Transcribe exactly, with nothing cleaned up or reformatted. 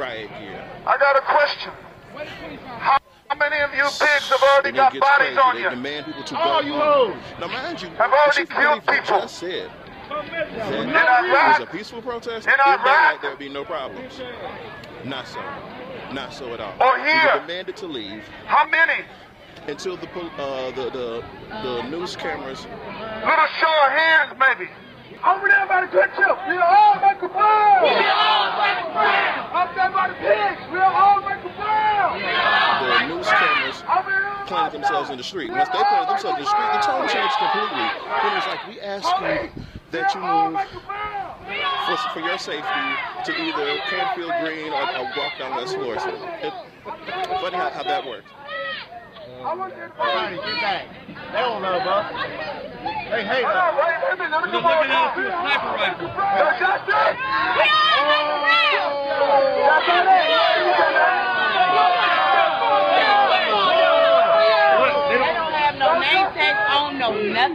riot gear. I got a question. How many of you pigs have already got bodies crazy. on they you? Demand people to oh, go you home. hoes. Now, mind you, have already killed people. Just said that in Iraq, it was a peaceful protest. in In that Iraq, night, there would be no problems. Not so. Not so at all. or We here. were demanded to leave How many? until the pol- uh, the the the news cameras. Little show of hands, maybe. Over there by the ketchup. We'll all make a brown. We'll all make a brown. Up there by the pigs. We'll all make a brown. The news cameras planted themselves in the street. Once they planted themselves in the street, the tone changed completely. It was like, we ask you that you move for, for your safety to either Canfield Green or, or walk down West Florissant. It, funny how, how that worked. Everybody, get back. They don't love us. They hate us. We're looking at you with a sniper rifle. We don't have no name tag on, no nothing.